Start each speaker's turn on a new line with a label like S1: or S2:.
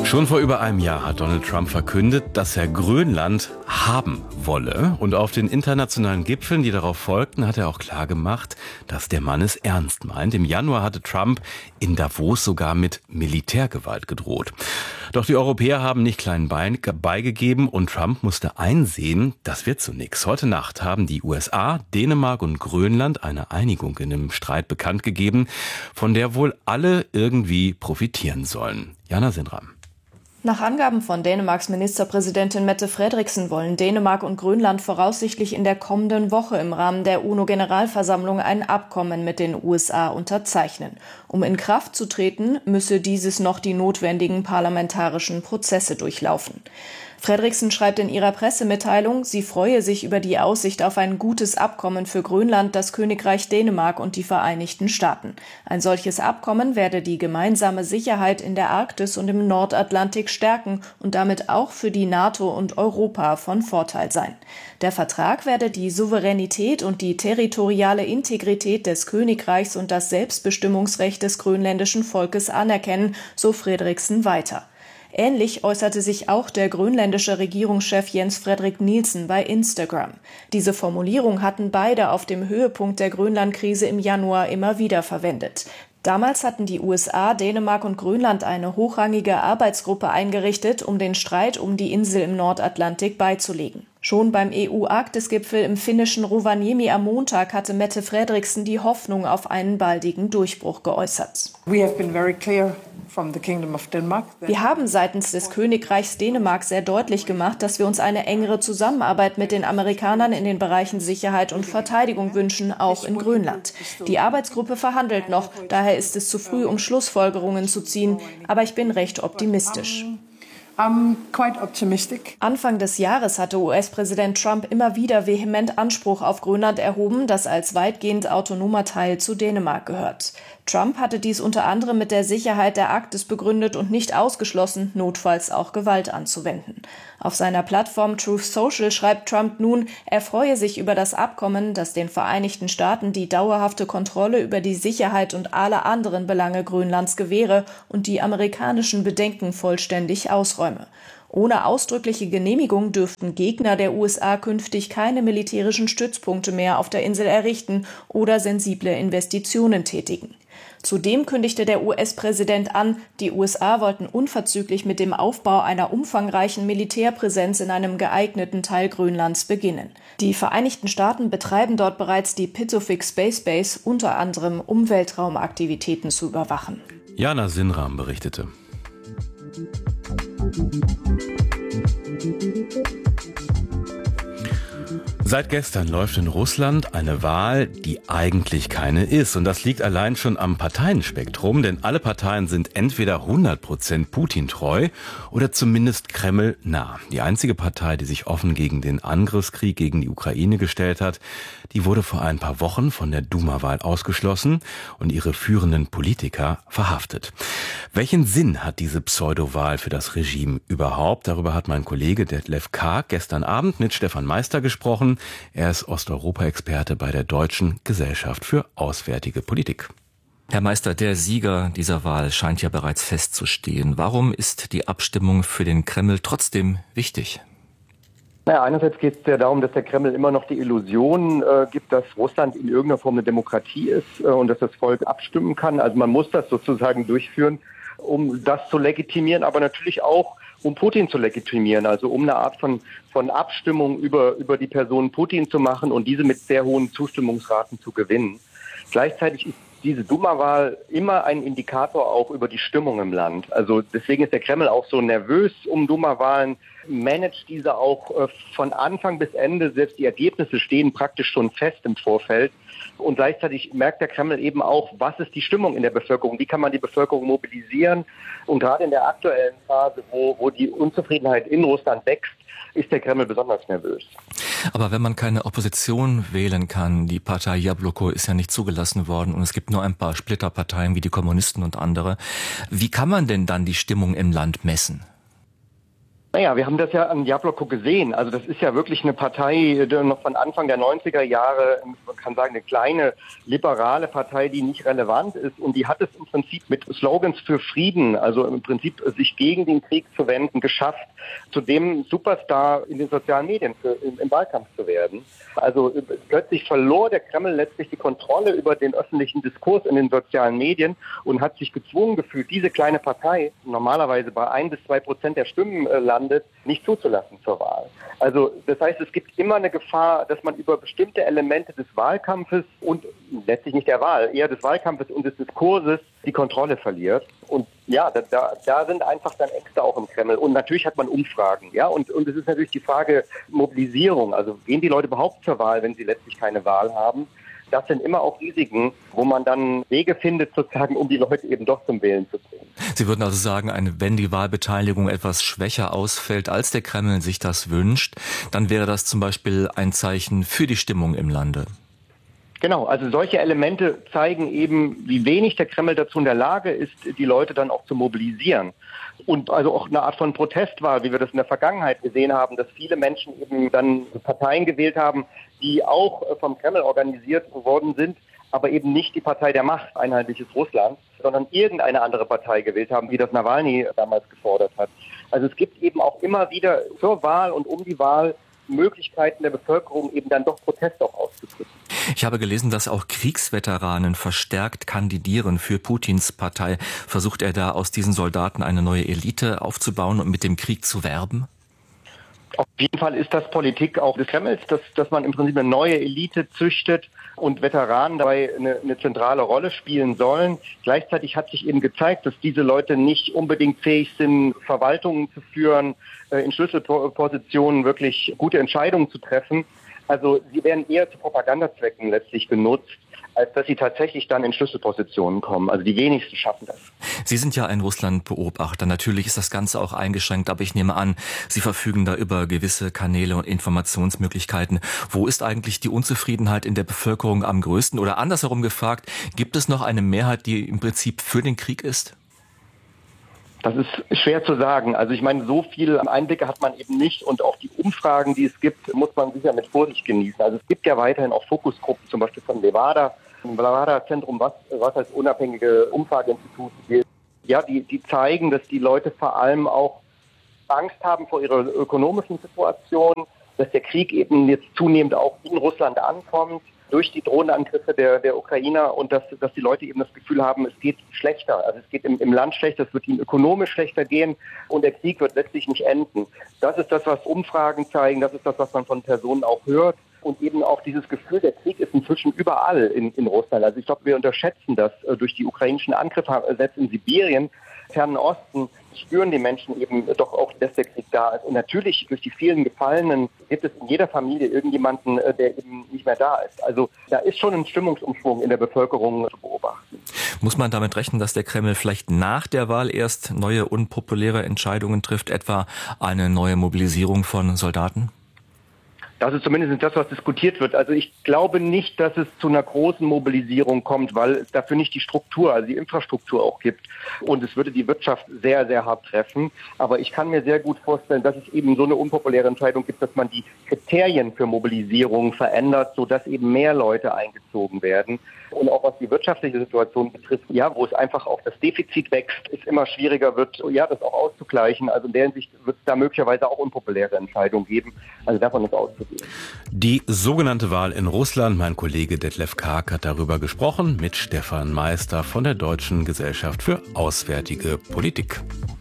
S1: Schon vor über einem Jahr hat Donald Trump verkündet, dass er Grönland haben wolle. Und auf den internationalen Gipfeln, die darauf folgten, hat er auch klargemacht, dass der Mann es ernst meint. Im Januar hatte Trump in Davos sogar mit Militärgewalt gedroht. Doch die Europäer haben nicht klein beigegeben und Trump musste einsehen, das wird so nix. Heute Nacht haben die USA, Dänemark und Grönland eine Einigung in dem Streit bekannt gegeben, von der wohl alle irgendwie profitieren sollen. Jana Sindram.
S2: Nach Angaben von Dänemarks Ministerpräsidentin Mette Frederiksen wollen Dänemark und Grönland voraussichtlich in der kommenden Woche im Rahmen der UNO-Generalversammlung ein Abkommen mit den USA unterzeichnen. Um in Kraft zu treten, müsse dieses noch die notwendigen parlamentarischen Prozesse durchlaufen. Frederiksen schreibt in ihrer Pressemitteilung, sie freue sich über die Aussicht auf ein gutes Abkommen für Grönland, das Königreich Dänemark und die Vereinigten Staaten. Ein solches Abkommen werde die gemeinsame Sicherheit in der Arktis und im Nordatlantik stärken und damit auch für die NATO und Europa von Vorteil sein. Der Vertrag werde die Souveränität und die territoriale Integrität des Königreichs und das Selbstbestimmungsrecht des grönländischen Volkes anerkennen, so Frederiksen weiter. Ähnlich äußerte sich auch der grönländische Regierungschef Jens Frederik Nielsen bei Instagram. Diese Formulierung hatten beide auf dem Höhepunkt der Grönland-Krise im Januar immer wieder verwendet. Damals hatten die USA, Dänemark und Grönland eine hochrangige Arbeitsgruppe eingerichtet, um den Streit um die Insel im Nordatlantik beizulegen. Schon beim EU-Arktis-Gipfel im finnischen Rovaniemi am Montag hatte Mette Frederiksen die Hoffnung auf einen baldigen Durchbruch geäußert. Wir haben seitens des Königreichs Dänemark sehr deutlich gemacht, dass wir uns eine engere Zusammenarbeit mit den Amerikanern in den Bereichen Sicherheit und Verteidigung wünschen, auch in Grönland. Die Arbeitsgruppe verhandelt noch, daher ist es zu früh, um Schlussfolgerungen zu ziehen, aber ich bin recht optimistisch. Anfang des Jahres hatte US-Präsident Trump immer wieder vehement Anspruch auf Grönland erhoben, das als weitgehend autonomer Teil zu Dänemark gehört. Trump hatte dies unter anderem mit der Sicherheit der Arktis begründet und nicht ausgeschlossen, notfalls auch Gewalt anzuwenden. Auf seiner Plattform Truth Social schreibt Trump nun, er freue sich über das Abkommen, das den Vereinigten Staaten die dauerhafte Kontrolle über die Sicherheit und alle anderen Belange Grönlands gewähre und die amerikanischen Bedenken vollständig ausräume. Ohne ausdrückliche Genehmigung dürften Gegner der USA künftig keine militärischen Stützpunkte mehr auf der Insel errichten oder sensible Investitionen tätigen. Zudem kündigte der US-Präsident an, die USA wollten unverzüglich mit dem Aufbau einer umfangreichen Militärpräsenz in einem geeigneten Teil Grönlands beginnen. Die Vereinigten Staaten betreiben dort bereits die Pituffik Space Base, unter anderem um Weltraumaktivitäten zu überwachen.
S1: Jana Sindram berichtete. Seit gestern läuft in Russland eine Wahl, die eigentlich keine ist. Und das liegt allein schon am Parteienspektrum, denn alle Parteien sind entweder 100% Putin-treu oder zumindest Kreml-nah. Die einzige Partei, die sich offen gegen den Angriffskrieg gegen die Ukraine gestellt hat, die wurde vor ein paar Wochen von der Duma-Wahl ausgeschlossen und ihre führenden Politiker verhaftet. Welchen Sinn hat diese Pseudowahl für das Regime überhaupt? Darüber hat mein Kollege Detlef Karg gestern Abend mit Stefan Meister gesprochen. Er ist Osteuropa-Experte bei der Deutschen Gesellschaft für Auswärtige Politik.
S3: Herr Meister, der Sieger dieser Wahl scheint ja bereits festzustehen. Warum ist die Abstimmung für den Kreml trotzdem wichtig?
S4: Naja, einerseits geht es ja darum, dass der Kreml immer noch die Illusion gibt, dass Russland in irgendeiner Form eine Demokratie ist und dass das Volk abstimmen kann. Also man muss das sozusagen durchführen, um das zu legitimieren, aber natürlich auch, um Putin zu legitimieren, also um eine Art von Abstimmung über die Person Putin zu machen und diese mit sehr hohen Zustimmungsraten zu gewinnen. Gleichzeitig ist diese Duma-Wahl immer ein Indikator auch über die Stimmung im Land. Also deswegen ist der Kreml auch so nervös um Duma-Wahlen, managt diese auch von Anfang bis Ende. Selbst die Ergebnisse stehen praktisch schon fest im Vorfeld. Und gleichzeitig merkt der Kreml eben auch, was ist die Stimmung in der Bevölkerung, wie kann man die Bevölkerung mobilisieren. Und gerade in der aktuellen Phase, wo die Unzufriedenheit in Russland wächst, ist der Kreml besonders nervös.
S3: Aber wenn man keine Opposition wählen kann, die Partei Jabloko ist ja nicht zugelassen worden und es gibt nur ein paar Splitterparteien wie die Kommunisten und andere, wie kann man denn dann die Stimmung im Land messen?
S4: Naja, wir haben das ja an Jabloko gesehen. Also das ist ja wirklich eine Partei, die noch von Anfang der 90er Jahre, man kann sagen, eine kleine liberale Partei, die nicht relevant ist. Und die hat es im Prinzip mit Slogans für Frieden, also im Prinzip sich gegen den Krieg zu wenden, geschafft, zu dem Superstar in den sozialen Medien im Wahlkampf zu werden. Also plötzlich verlor der Kreml letztlich die Kontrolle über den öffentlichen Diskurs in den sozialen Medien und hat sich gezwungen gefühlt, diese kleine Partei, normalerweise bei 1-2% der Stimmen landet, nicht zuzulassen zur Wahl. Also das heißt, es gibt immer eine Gefahr, dass man über bestimmte Elemente des Wahlkampfes und letztlich nicht der Wahl, eher des Wahlkampfes und des Diskurses die Kontrolle verliert. Und ja, da sind einfach dann Ängste auch im Kreml. Und natürlich hat man Umfragen, ja, und es ist natürlich die Frage Mobilisierung. Also gehen die Leute überhaupt zur Wahl, wenn sie letztlich keine Wahl haben? Das sind immer auch Risiken, wo man dann Wege findet, sozusagen, um die Leute eben doch zum Wählen zu bringen.
S3: Sie würden also sagen, wenn die Wahlbeteiligung etwas schwächer ausfällt, als der Kreml sich das wünscht, dann wäre das zum Beispiel ein Zeichen für die Stimmung im Lande.
S4: Genau, also solche Elemente zeigen eben, wie wenig der Kreml dazu in der Lage ist, die Leute dann auch zu mobilisieren. Und also auch eine Art von Protestwahl, wie wir das in der Vergangenheit gesehen haben, dass viele Menschen eben dann Parteien gewählt haben, die auch vom Kreml organisiert worden sind, aber eben nicht die Partei der Macht, Einheitliches Russland, sondern irgendeine andere Partei gewählt haben, wie das Nawalny damals gefordert hat. Also es gibt eben auch immer wieder zur Wahl und um die Wahl Möglichkeiten der Bevölkerung, eben dann doch Protest auch auszudrücken.
S3: Ich habe gelesen, dass auch Kriegsveteranen verstärkt kandidieren für Putins Partei. Versucht er da aus diesen Soldaten eine neue Elite aufzubauen und mit dem Krieg zu werben?
S4: Auf jeden Fall ist das Politik auch des Kremls, dass man im Prinzip eine neue Elite züchtet und Veteranen dabei eine zentrale Rolle spielen sollen. Gleichzeitig hat sich eben gezeigt, dass diese Leute nicht unbedingt fähig sind, Verwaltungen zu führen, in Schlüsselpositionen wirklich gute Entscheidungen zu treffen. Also sie werden eher zu Propagandazwecken letztlich genutzt, als dass sie tatsächlich dann in Schlüsselpositionen kommen. Also die wenigsten schaffen das.
S3: Sie sind ja ein Russland-Beobachter. Natürlich ist das Ganze auch eingeschränkt, aber ich nehme an, Sie verfügen da über gewisse Kanäle und Informationsmöglichkeiten. Wo ist eigentlich die Unzufriedenheit in der Bevölkerung am größten? Oder andersherum gefragt, gibt es noch eine Mehrheit, die im Prinzip für den Krieg ist?
S4: Das ist schwer zu sagen. Also ich meine, so viel Einblicke hat man eben nicht und auch die Umfragen, die es gibt, muss man sicher mit Vorsicht genießen. Also es gibt ja weiterhin auch Fokusgruppen, zum Beispiel von Levada, im Levada-Zentrum, was als unabhängige Umfrageinstitut gilt. Ja, die zeigen, dass die Leute vor allem auch Angst haben vor ihrer ökonomischen Situation, dass der Krieg eben jetzt zunehmend auch in Russland ankommt, durch die drohenden Angriffe der Ukrainer und dass die Leute eben das Gefühl haben, es geht schlechter. Also es geht im Land schlechter, es wird ihnen ökonomisch schlechter gehen und der Krieg wird letztlich nicht enden. Das ist das, was Umfragen zeigen, das ist das, was man von Personen auch hört. Und eben auch dieses Gefühl, der Krieg ist inzwischen überall in Russland. Also ich glaube, wir unterschätzen das durch die ukrainischen Angriffe, selbst in Sibirien, Fernen Osten, spüren die Menschen eben doch auch, dass der Krieg da ist. Und natürlich durch die vielen Gefallenen gibt es in jeder Familie irgendjemanden, der eben nicht mehr da ist. Also da ist schon ein Stimmungsumschwung in der Bevölkerung zu beobachten.
S3: Muss man damit rechnen, dass der Kreml vielleicht nach der Wahl erst neue unpopuläre Entscheidungen trifft, etwa eine neue Mobilisierung von Soldaten?
S4: Das ist zumindest das, was diskutiert wird. Also ich glaube nicht, dass es zu einer großen Mobilisierung kommt, weil es dafür nicht die Struktur, also die Infrastruktur auch gibt. Und es würde die Wirtschaft sehr, sehr hart treffen. Aber ich kann mir sehr gut vorstellen, dass es eben so eine unpopuläre Entscheidung gibt, dass man die Kriterien für Mobilisierung verändert, sodass eben mehr Leute eingezogen werden. Und auch was die wirtschaftliche Situation betrifft, ja, wo es einfach auch das Defizit wächst, es immer schwieriger wird, ja, das auch auszugleichen. Also in der Hinsicht wird es da möglicherweise auch unpopuläre Entscheidungen geben. Also davon ist auszugehen.
S1: Die sogenannte Wahl in Russland. Mein Kollege Detlef Karg hat darüber gesprochen mit Stefan Meister von der Deutschen Gesellschaft für Auswärtige Politik.